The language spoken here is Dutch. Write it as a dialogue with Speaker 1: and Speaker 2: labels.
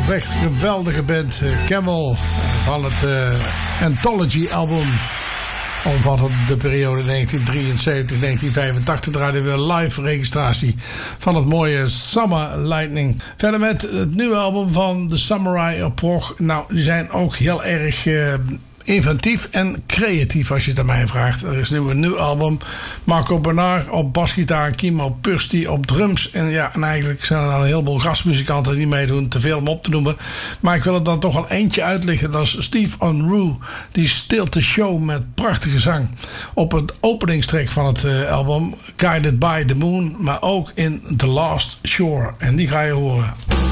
Speaker 1: echt geweldige band Camel van het Anthology album. Omvattend de periode 1973-1985 draaiden we een live registratie van het mooie Summer Lightning. Verder met het nieuwe album van The Samurai op prog. Nou, die zijn ook heel erg inventief en creatief als je het aan mij vraagt. Er is nu een nieuw album. Marco Bernard op basgitaar, Kimo Pursti op drums. En eigenlijk zijn er dan een heleboel gastmuzikanten die meedoen. Te veel om op te noemen. Maar ik wil er dan toch wel eentje uitlichten. Dat is Steve Unruh. Die stilt de show met prachtige zang. Op het openingstrek van het album Guided by the Moon. Maar ook in The Last Shore. En die ga je horen.